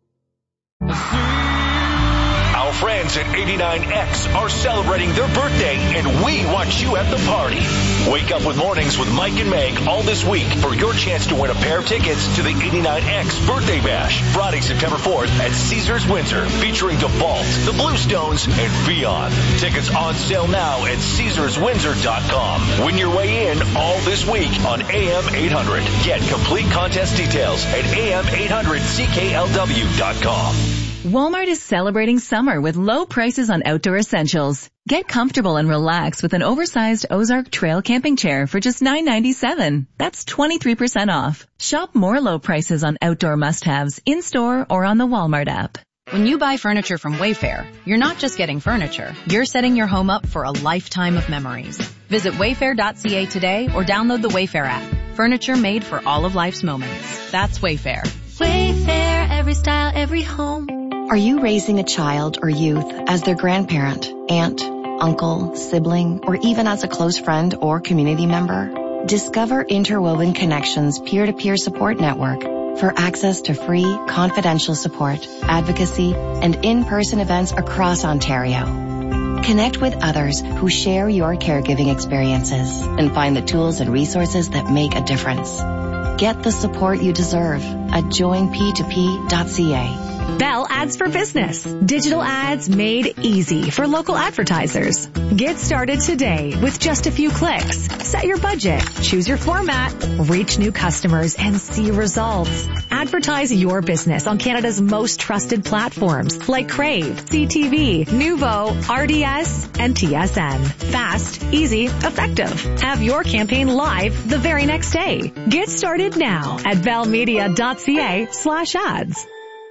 Our friends at eighty-nine X are celebrating their birthday, and we want you at the party. Wake up with Mornings with Mike and Meg all this week for your chance to win a pair of tickets to the eighty-nine X Birthday Bash, Friday, September fourth at Caesars Windsor, featuring DeVault, the Bluestones, and Beyond. Tickets on sale now at caesars windsor dot com. Win your way in all this week on A M eight hundred. Get complete contest details at A M eight hundred C K L W dot com. Walmart is celebrating summer with low prices on outdoor essentials. Get comfortable and relax with an oversized Ozark Trail camping chair for just nine ninety-seven. That's twenty-three percent off. Shop more low prices on outdoor must-haves in-store or on the Walmart app. When you buy furniture from Wayfair, you're not just getting furniture. You're setting your home up for a lifetime of memories. Visit wayfair dot c a today or download the Wayfair app. Furniture made for all of life's moments. That's Wayfair. Wayfair, every style, every home. Are you raising a child or youth as their grandparent, aunt, uncle, sibling, or even as a close friend or community member? Discover Interwoven Connections peer-to-peer support network for access to free, confidential support, advocacy, and in-person events across Ontario. Connect with others who share your caregiving experiences and find the tools and resources that make a difference. Get the support you deserve at join p two p dot c a. Bell Ads for Business. Digital ads made easy for local advertisers. Get started today with just a few clicks. Set your budget, choose your format, reach new customers, and see results. Advertise your business on Canada's most trusted platforms like Crave, C T V, Nuvo, R D S, and T S N. Fast, easy, effective. Have your campaign live the very next day. Get started now at bellmedia dot c a slash ads.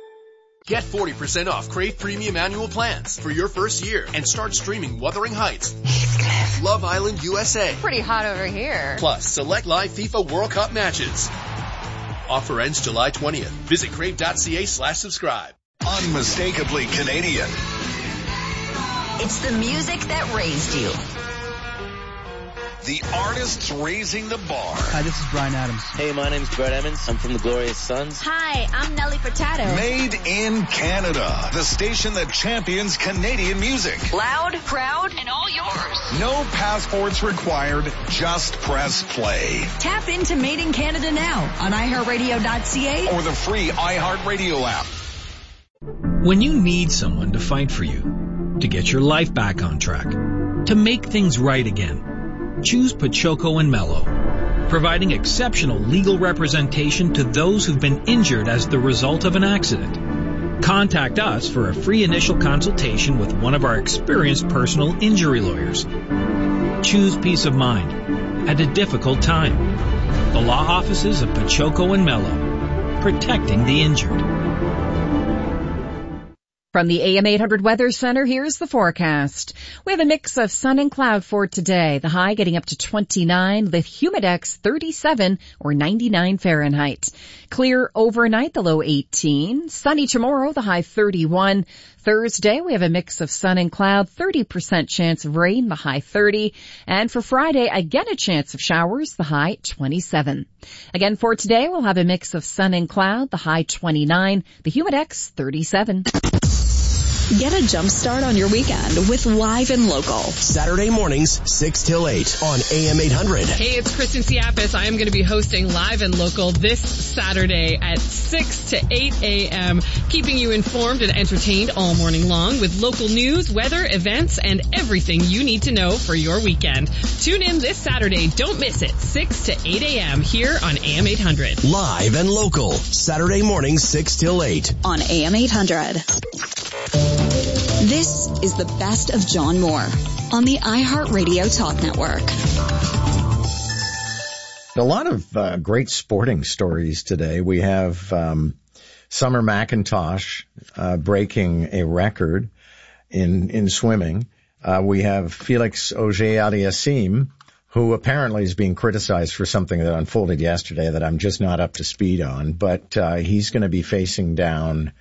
Get forty percent off Crave Premium Annual Plans for your first year and start streaming Wuthering Heights, Love Island U S A. Pretty hot over here. Plus, select live FIFA World Cup matches. Offer ends July twentieth. Visit crave dot c a slash subscribe. Unmistakably Canadian. It's the music that raised you. The artists raising the bar. Hi, this is Bryan Adams. Hey, my name's Brett Emmons. I'm from the Glorious Sons. Hi, I'm Nelly Furtado. Made in Canada. The station that champions Canadian music. Loud, proud, and all yours. No passports required. Just press play. Tap into Made in Canada now on i heart radio dot c a or the free iHeartRadio app. When you need someone to fight for you, to get your life back on track, to make things right again, choose Pachoco and Mello, providing exceptional legal representation to those who've been injured as the result of an accident. Contact us for a free initial consultation with one of our experienced personal injury lawyers. Choose peace of mind at a difficult time. The law offices of Pachoco and Mello, protecting the injured. From the A M eight hundred Weather Center, here's the forecast. We have a mix of sun and cloud for today. The high getting up to twenty-nine, the humidex thirty-seven or ninety-nine Fahrenheit. Clear overnight, the low eighteen. Sunny tomorrow, the high thirty-one. Thursday, we have a mix of sun and cloud, thirty percent chance of rain, the high thirty. And for Friday, again a chance of showers, the high twenty-seven. Again for today, we'll have a mix of sun and cloud, the high twenty-nine, the humidex thirty-seven. Get a jump start on your weekend with Live and Local. Saturday mornings, six till eight on A M eight hundred. Hey, it's Kristen Siapis. I am going to be hosting Live and Local this Saturday at six to eight a.m., keeping you informed and entertained all morning long with local news, weather, events, and everything you need to know for your weekend. Tune in this Saturday. Don't miss it. six to eight a.m. here on A M eight hundred. Live and Local. Saturday mornings, six till eight on A M eight hundred. This is the best of John Moore on the iHeartRadio Talk Network. A lot of uh, great sporting stories today. We have um, Summer McIntosh uh, breaking a record in in swimming. Uh, we have Felix Auger-Aliassime, who apparently is being criticized for something that unfolded yesterday that I'm just not up to speed on. But uh, he's going to be facing down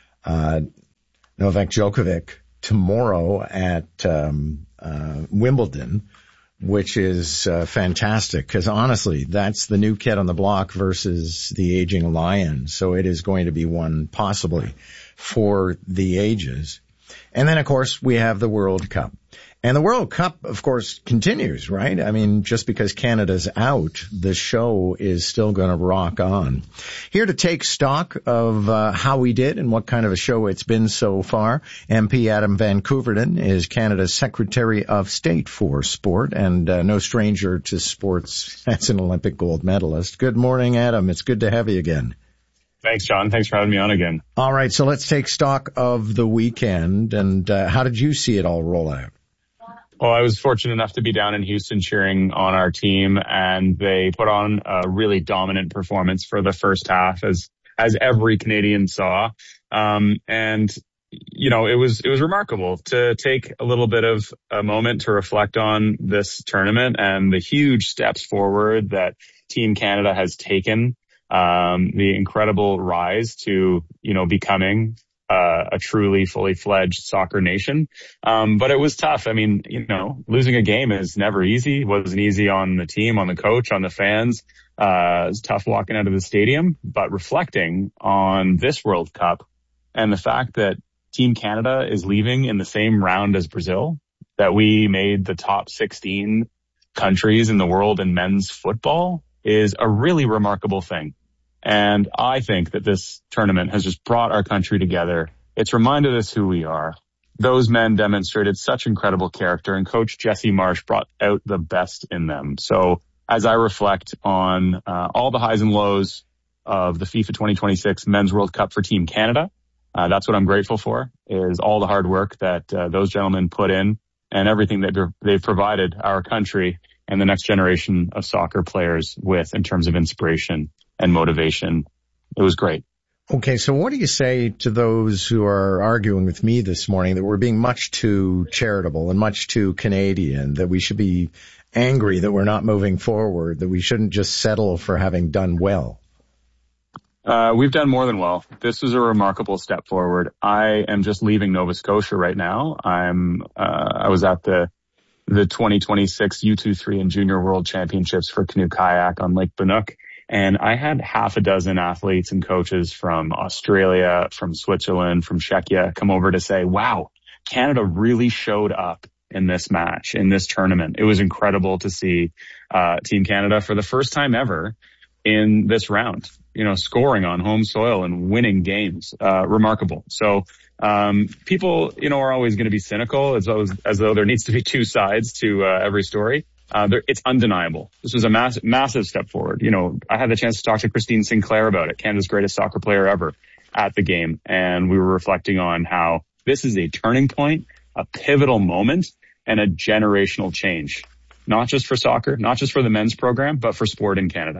uh Novak Djokovic tomorrow at um, uh, Wimbledon, which is uh, fantastic because honestly, that's the new kid on the block versus the aging lion. So it is going to be one possibly for the ages. And then, of course, we have the World Cup. And the World Cup, of course, continues, right? I mean, just because Canada's out, the show is still going to rock on. Here to take stock of uh, how we did and what kind of a show it's been so far, M P Adam Van Koeverden is Canada's Secretary of State for Sport and uh, no stranger to sports as an Olympic gold medalist. Good morning, Adam. It's good to have you again. Thanks, John. Thanks for having me on again. All right, so let's take stock of the weekend. And uh, how did you see it all roll out? Well, I was fortunate enough to be down in Houston cheering on our team, and they put on a really dominant performance for the first half, as as every Canadian saw. Um, and you know, it was it was remarkable to take a little bit of a moment to reflect on this tournament and the huge steps forward that Team Canada has taken. Um, the incredible rise to, you know, becoming Uh, a truly fully fledged soccer nation. Um, but it was tough. I mean, you know, losing a game is never easy. It wasn't easy on the team, on the coach, on the fans. Uh, it was tough walking out of the stadium, but reflecting on this World Cup and the fact that Team Canada is leaving in the same round as Brazil, that we made the top sixteen countries in the world in men's football is a really remarkable thing. And I think that this tournament has just brought our country together. It's reminded us who we are. Those men demonstrated such incredible character, and Coach Jesse Marsch brought out the best in them. So as I reflect on uh, all the highs and lows of the FIFA twenty twenty-six Men's World Cup for Team Canada, uh, that's what I'm grateful for, is all the hard work that uh, those gentlemen put in and everything that they've provided our country and the next generation of soccer players with in terms of inspiration and motivation. It was great. Okay, so what do you say to those who are arguing with me this morning that we're being much too charitable and much too Canadian, that we should be angry that we're not moving forward, that we shouldn't just settle for having done well? Uh, we've done more than well. This was a remarkable step forward. I am just leaving Nova Scotia right now. I'm, uh, I was at the, the twenty twenty-six U twenty-three and Junior World Championships for canoe kayak on Lake Bannock. And I had half a dozen athletes and coaches from Australia, from Switzerland, from Czechia come over to say, wow, Canada really showed up in this match, in this tournament. It was incredible to see uh Team Canada for the first time ever in this round, you know, scoring on home soil and winning games. Uh, remarkable. So um people, you know, are always going to be cynical as though, as though there needs to be two sides to uh, every story. Uh, there, it's undeniable. This was a mass, massive step forward. You know, I had the chance to talk to Christine Sinclair about it, Canada's greatest soccer player ever, at the game. And we were reflecting on how this is a turning point, a pivotal moment, and a generational change. Not just for soccer, not just for the men's program, but for sport in Canada.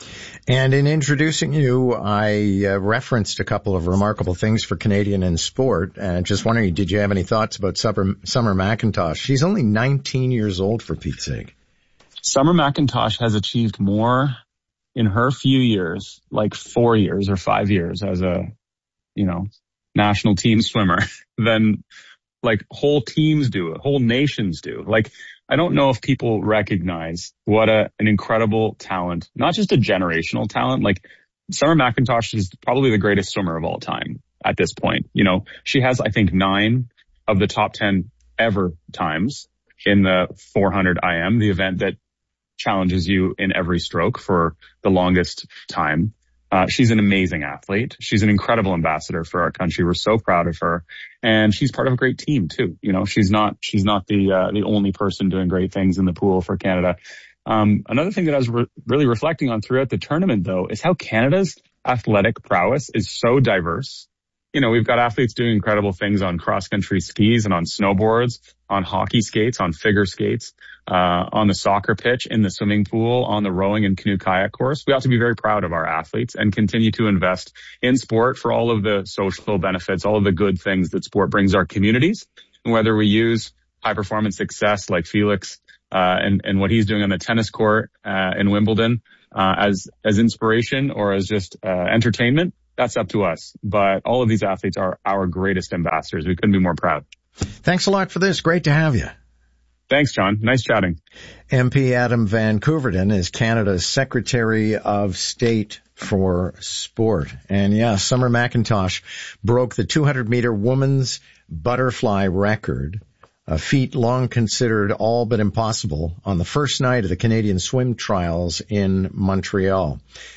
And in introducing you, I uh, referenced a couple of remarkable things for Canadian in sport. And just wondering, did you have any thoughts about Summer, Summer McIntosh? She's only nineteen years old, for Pete's sake. Summer McIntosh has achieved more in her few years, like four years or five years as a, you know, national team swimmer than like whole teams do, whole nations do. Like, I don't know if people recognize what a, an incredible talent, not just a generational talent. Like Summer McIntosh is probably the greatest swimmer of all time at this point. You know, she has, I think, nine of the top ten ever times in the four hundred I M, the event that challenges you in every stroke for the longest time. Uh, she's an amazing athlete. She's an incredible ambassador for our country. We're so proud of her. And she's part of a great team too. You know, she's not, she's not the, uh, the only person doing great things in the pool for Canada. Um, another thing that I was re- really reflecting on throughout the tournament though, is how Canada's athletic prowess is so diverse. You know, we've got athletes doing incredible things on cross-country skis and on snowboards, on hockey skates, on figure skates, uh, on the soccer pitch, in the swimming pool, on the rowing and canoe kayak course. We ought to be very proud of our athletes and continue to invest in sport for all of the social benefits, all of the good things that sport brings our communities. And whether we use high performance success like Felix, uh, and, and what he's doing on the tennis court, uh, in Wimbledon, uh, as, as inspiration or as just, uh, entertainment, that's up to us. But all of these athletes are our greatest ambassadors. We couldn't be more proud. Thanks a lot for this. Great to have you. Thanks, John. Nice chatting. M P Adam Van Couverden is Canada's Secretary of State for Sport. And yeah, Summer McIntosh broke the two hundred meter women's butterfly record, a feat long considered all but impossible, on the first night of the Canadian swim trials in Montreal.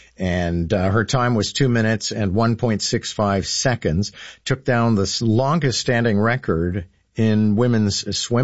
And uh, her time was two minutes and one point six five seconds, took down the longest standing record in women's swim.